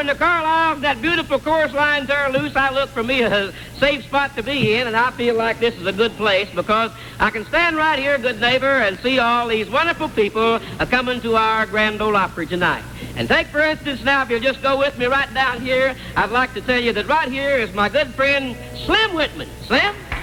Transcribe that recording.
when the Carlisles, that beautiful chorus line there loose, I look for me a safe spot to be in, and I feel like this is a good place because I can stand right here, good neighbor, and see all these wonderful people coming to our Grand Ole Opry tonight. And take, for instance, now, if you'll just go with me right down here, I'd like to tell you that right here is my good friend Slim Whitman. Slim?